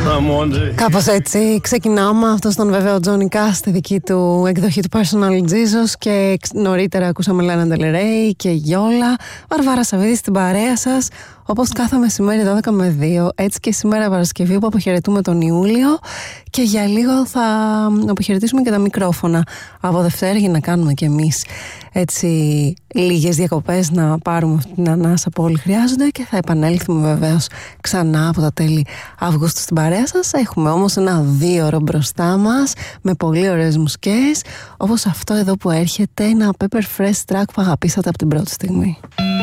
Κάπως έτσι ξεκινάμε. Αυτό ήταν βέβαια ο Τζόνι Κάς στη δική του εκδοχή του Personal Jesus. Και νωρίτερα ακούσαμε Λάνα Ντελ Ρέι και Γιόλα. Βαρβάρα Σαββίδη στην παρέα σας, όπως κάθε μεσημέρι 12 με 2. Έτσι και σήμερα Παρασκευή που αποχαιρετούμε τον Ιούλιο. Και για λίγο θα αποχαιρετήσουμε και τα μικρόφωνα από Δευτέρα, για να κάνουμε κι εμείς έτσι λίγες διακοπές, να πάρουμε αυτή την ανάσα που όλοι χρειάζονται. Και θα επανέλθουμε βεβαίως ξανά από τα τέλη Αυγούστου στην παρέα σας. Έχουμε όμως ένα 2ωρο μπροστά μας με πολύ ωραίες μουσικές, όπως αυτό εδώ που έρχεται, ένα Pepper Fresh track που αγαπήσατε από την πρώτη στιγμή.